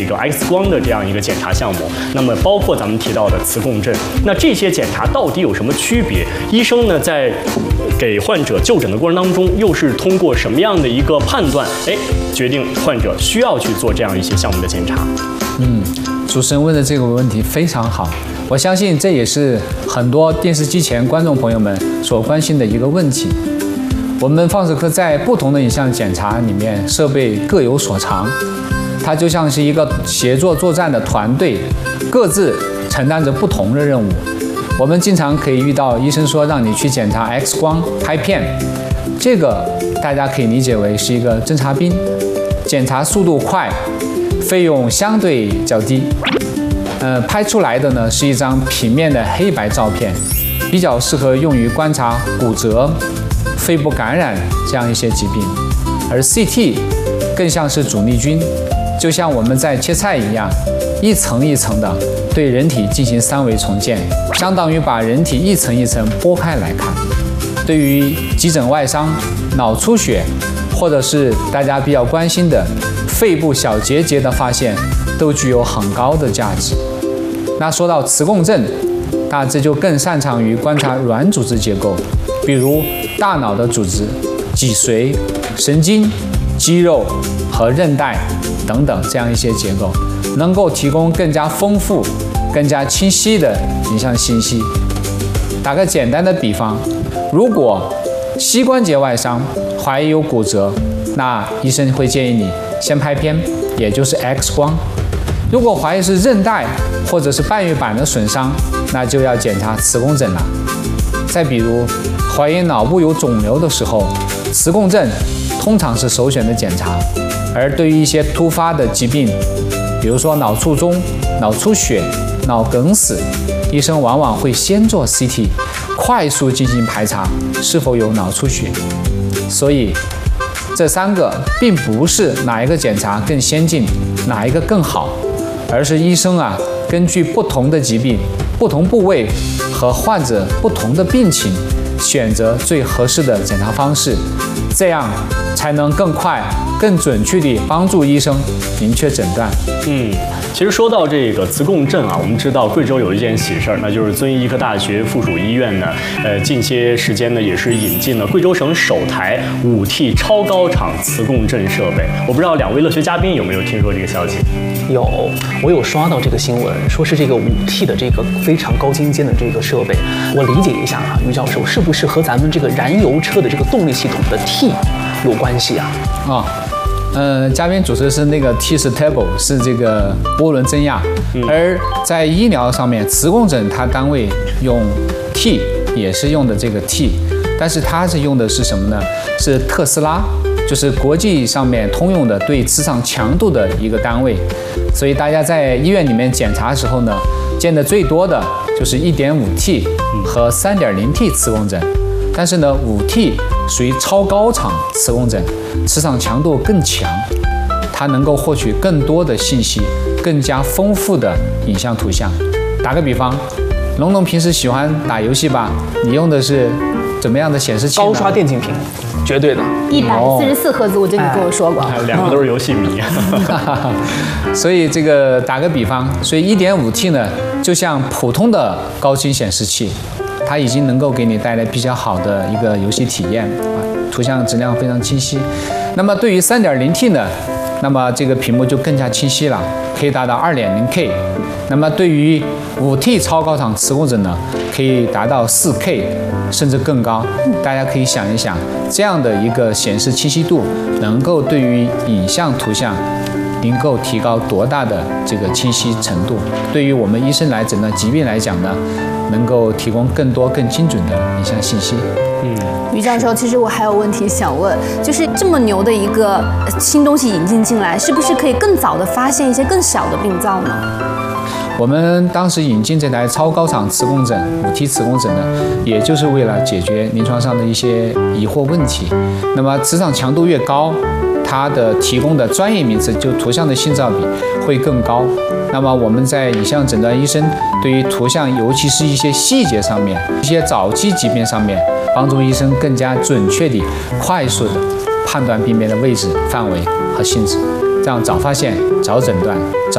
个 X 光的这样一个检查项目，那么包括咱们提到的磁共振，那这些检查到底有什么区别？医生呢在给患者就诊的过程当中，又是通过什么样的一个判断，决定患者需要去做这样一些项目的检查？ 主持人问的这个问题非常好，我相信这也是很多电视机前观众朋友们所关心的一个问题。我们放射科在不同的影像检查里面，设备各有所长，它就像是一个协作作战的团队，各自承担着不同的任务。我们经常可以遇到医生说让你去检查 X 光拍片，这个大家可以理解为是一个侦察兵，检查速度快，费用相对较低。拍出来的呢是一张平面的黑白照片，比较适合用于观察骨折、肺部感染这样一些疾病。而 CT 更像是主力军，就像我们在切菜一样，一层一层的对人体进行3维重建，相当于把人体一层一层剥开来看。对于急诊外伤、脑出血，或者是大家比较关心的肺部小结节的发现，都具有很高的价值。那说到磁共振，那这就更擅长于观察软组织结构，比如大脑的组织、脊髓、神经、肌肉和韧带等等这样一些结构，能够提供更加丰富、更加清晰的影像信息。打个简单的比方，如果膝关节外伤怀疑有骨折，那医生会建议你先拍片，也就是 X 光。如果怀疑是韧带或者是半月板的损伤，那就要检查磁共振了。再比如，怀疑脑部有肿瘤的时候，磁共振通常是首选的检查。而对于一些突发的疾病，比如说脑卒中、脑出血、脑梗死，医生往往会先做 CT， 快速进行排查是否有脑出血。所以这3个并不是哪一个检查更先进，哪一个更好，而是医生根据不同的疾病、不同部位和患者不同的病情，选择最合适的检查方式，这样才能更快、更准确地帮助医生明确诊断。 其实说到这个磁共振我们知道贵州有一件喜事儿，那就是遵义医科大学附属医院呢，近些时间呢也是引进了贵州省首台5T 超高场磁共振设备。我不知道2位乐学嘉宾有没有听说这个消息？ 有，我有刷到这个新闻，说是这个5T 的这个非常高精尖的这个设备。我理解一下于教授，是不是和咱们这个燃油车的这个动力系统的 T 有关系嘉宾主持的是那个 T 是 turbo， 是这个涡轮增压，而在医疗上面，磁共振它单位用 T 也是用的这个 T， 但是它是用的是什么呢？是特斯拉，就是国际上面通用的对磁场强度的一个单位。所以大家在医院里面检查的时候呢，见的最多的就是 1.5T 和 3.0T 磁共振。但是呢，5T 属于超高场磁共振，磁场强度更强，它能够获取更多的信息，更加丰富的影像图像。打个比方，龙龙平时喜欢打游戏吧？你用的是怎么样的显示器呢？ 高刷电竞屏，绝对的。 144赫兹，我记得你跟我说过。 2个都是游戏迷。 所以这个打个比方，所以 1.5T 呢，就像普通的高清显示器。它已经能够给你带来比较好的一个游戏体验图像质量非常清晰。那么对于 3.0T 呢，那么这个屏幕就更加清晰了，可以达到 2.0K。那么对于 5T 超高场磁共振呢，可以达到 4K 甚至更高。大家可以想一想，这样的一个显示清晰度，能够对于影像图像能够提高多大的这个清晰程度？对于我们医生来诊断疾病来讲呢，能够提供更多更精准的影像信息。 于教授，其实我还有问题想问，就是这么牛的一个新东西引进来，是不是可以更早的发现一些更小的病灶呢？ 我们当时引进这台超高场磁共振5T 磁共振呢，也就是为了解决临床上的一些疑惑问题。那么磁场强度越高，它的提供的专业名词就图像的信噪比会更高。那么我们在影像诊断医生对于图像，尤其是一些细节上面、一些早期疾病上面，帮助医生更加准确地、快速地判断病变的位置、范围和性质，这样早发现、早诊断、早